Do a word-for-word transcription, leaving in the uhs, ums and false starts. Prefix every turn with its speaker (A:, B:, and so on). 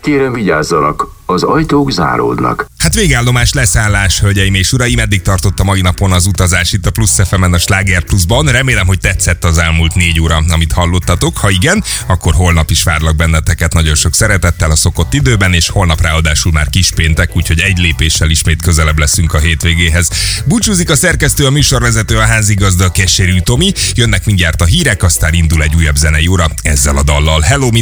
A: Kérem vigyázzanak, az ajtók záródnak.
B: Hát végállomás leszállás, hölgyeim és uraim, eddig tartott a mai napon az utazás itt a Plusz ef emen, a Sláger Pluszban. Remélem, hogy tetszett az elmúlt négy óra, amit hallottatok. Ha igen, akkor holnap is várlak benneteket nagyon sok szeretettel a szokott időben, és holnap ráadásul már kispéntek, úgyhogy egy lépéssel ismét közelebb leszünk a hétvégéhez. Búcsúzik a szerkesztő, a műsorvezető, a házigazda, Keserű Tomi. Jönnek mindjárt a hírek, aztán indul egy újabb zenei óra ezzel a dallal. Hello!